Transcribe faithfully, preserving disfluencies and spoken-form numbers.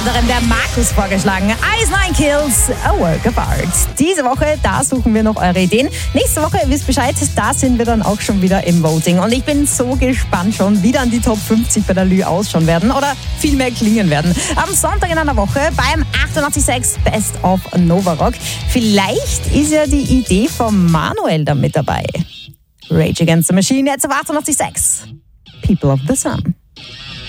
anderem der Markus vorgeschlagen. Ice Nine Kills, a work of art. Diese Woche, da suchen wir noch eure Ideen. Nächste Woche, ihr wisst Bescheid, da sind wir dann auch schon wieder im Voting. Und ich bin so gespannt schon, wie dann die Top fünfzig bei der Lü ausschauen werden oder vielmehr klingen werden. Am Sonntag in einer Woche beim achtundachtzig Komma sechs Best of Nova Rock. Vielleicht ist ja die Idee von Manuel da mit dabei. Rage Against the Machine, jetzt auf achtundachtzig Komma sechs. People of the Sun.